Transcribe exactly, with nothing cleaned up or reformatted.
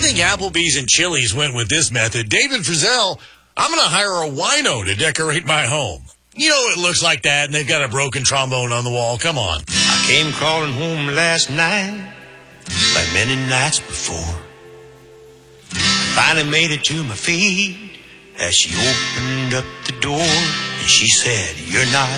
think Applebee's and Chili's went with this method. David Frizzell, I'm going to hire a wino to decorate my home. You know it looks like that, and they've got a broken trombone on the wall. Come on. I came crawling home last night, like many nights before. I finally made it to my feet as she opened up the door, and she said, "You're not